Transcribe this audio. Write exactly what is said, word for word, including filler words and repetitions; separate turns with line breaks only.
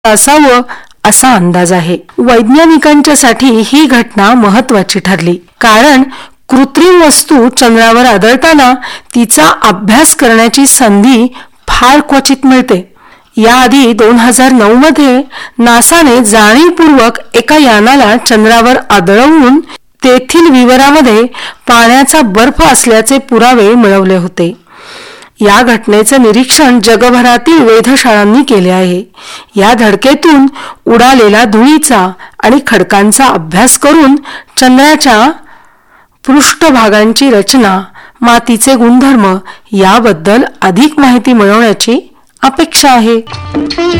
असावं असा अंदाज आहे. वैज्ञानिकांच्यासाठी ही घटना महत्वाची ठरली, कारण कृत्रिम वस्तू चंद्रावर आदळताना तिचा अभ्यास करण्याची संधी फार क्वचित मिळते. याआधी दोन हजार नऊ मध्ये नासाने जाणीवपूर्वक एका यानाला चंद्रावर आदळवून तेथील विवरामध्ये पाण्याचा बर्फ असल्याचे पुरावे मिळवले होते. या घटनेचे निरीक्षण जगभरातील वेधशाळांनी केले आहे. या धडकेतून उडालेला धुळीचा आणि खडकांचा अभ्यास करून चंद्राच्या पृष्ठभागांची रचना, मातीचे गुणधर्म याबद्दल अधिक माहिती मिळवण्याची अपेक्षा आहे.